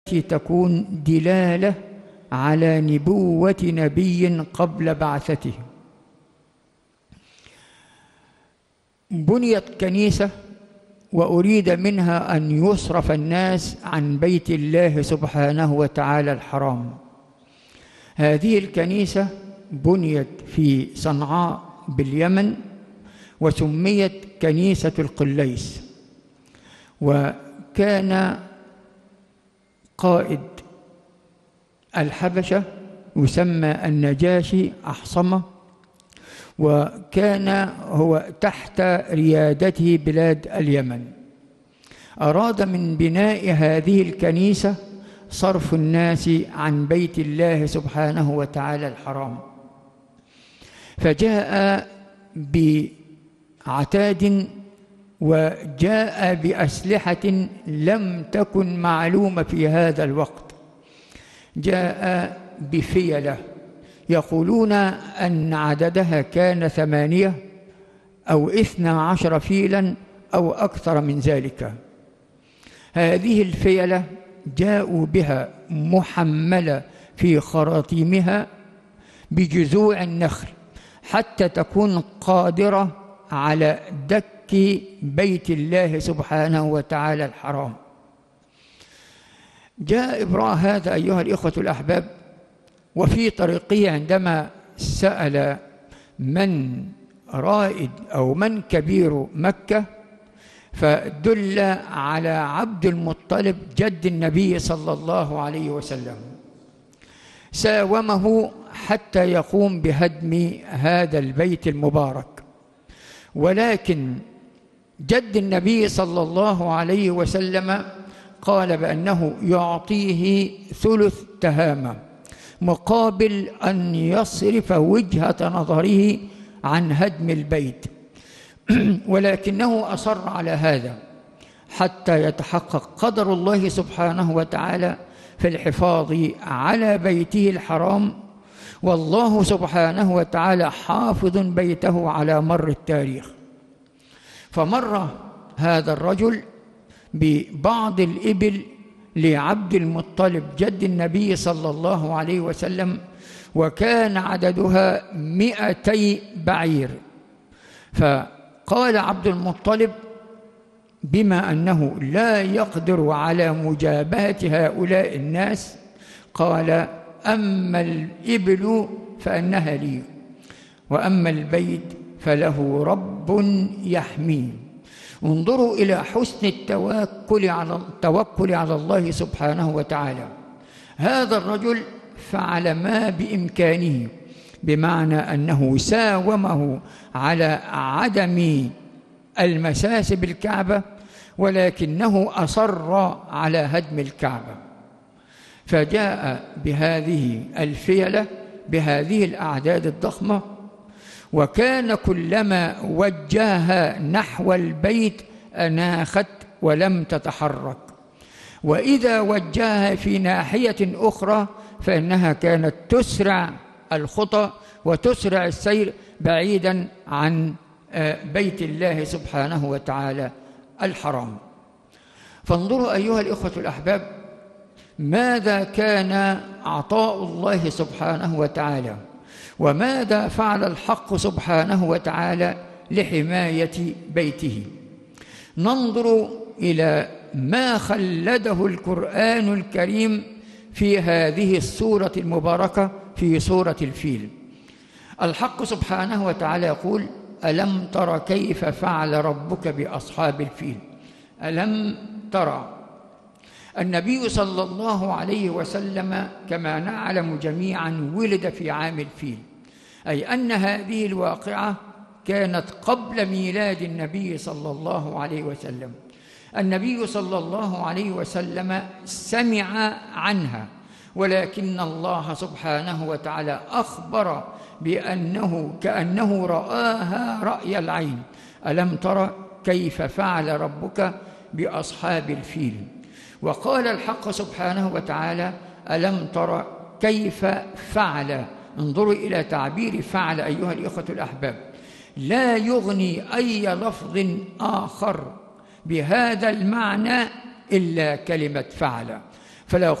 تكون دلالة على نبوة نبي قبل بعثته. بنيت كنيسة وأريد منها أن يصرف الناس عن بيت الله سبحانه وتعالى الحرام. هذه الكنيسة بنيت في صنعاء باليمن وسميت كنيسة القليس، وكان قائد الحبشة يسمى النجاشي أحصمة، وكان هو تحت ريادته بلاد اليمن. أراد من بناء هذه الكنيسة صرف الناس عن بيت الله سبحانه وتعالى الحرام، فجاء بعتاد وجاء بأسلحة لم تكن معلومة في هذا الوقت. جاء بفيلة يقولون أن عددها كان 8 أو 12 فيلا أو أكثر من ذلك. هذه الفيلة جاءوا بها محملة في خراطيمها بجذوع النخل حتى تكون قادرة على دك بيت الله سبحانه وتعالى الحرام. جاء إبراء هذا أيها الإخوة الأحباب، وفي طريقه عندما سأل من رائد أو من كبير مكة فدل على عبد المطلب جد النبي صلى الله عليه وسلم، ساومه حتى يقوم بهدم هذا البيت المبارك. ولكن جد النبي صلى الله عليه وسلم قال بأنه يعطيه 3 تهامة مقابل أن يصرف وجهة نظره عن هدم البيت، ولكنه أصر على هذا حتى يتحقق قدر الله سبحانه وتعالى في الحفاظ على بيته الحرام، والله سبحانه وتعالى حافظ بيته على مر التاريخ. فمر هذا الرجل ببعض الإبل لعبد المطلب جد النبي صلى الله عليه وسلم، وكان عددها 200 بعير. فقال عبد المطلب بما أنه لا يقدر على مجابهة هؤلاء الناس، قال: أما الإبل فإنها لي، وأما البيت فله رب يحميه. انظروا إلى حسن التوكل على الله سبحانه وتعالى. هذا الرجل فعل ما بإمكانه، بمعنى أنه ساومه على عدم المساس بالكعبة، ولكنه أصر على هدم الكعبة. فجاء بهذه الفيلة بهذه الأعداد الضخمة، وكان كلما وجهها نحو البيت أناخت ولم تتحرك، وإذا وجهها في ناحية أخرى فإنها كانت تسرع الخطى وتسرع السير بعيدا عن بيت الله سبحانه وتعالى الحرام. فانظروا أيها الإخوة الأحباب ماذا كان عطاء الله سبحانه وتعالى، وماذا فعل الحق سبحانه وتعالى لحماية بيته. ننظر إلى ما خلده القرآن الكريم في هذه السورة المباركة، في سورة الفيل. الحق سبحانه وتعالى يقول: ألم تر كيف فعل ربك بأصحاب الفيل. ألم ترى. النبي صلى الله عليه وسلم كما نعلم جميعا ولد في عام الفيل، أي أن هذه الواقعة كانت قبل ميلاد النبي صلى الله عليه وسلم. النبي صلى الله عليه وسلم سمع عنها، ولكن الله سبحانه وتعالى أخبر بأنه كأنه رآها رأي العين. ألم تر كيف فعل ربك بأصحاب الفيل. وقال الحق سبحانه وتعالى: ألم تر كيف فعل. انظروا إلى تعبير فعل أيها الإخوة الأحباب، لا يغني أي لفظ آخر بهذا المعنى إلا كلمة فعل. فلا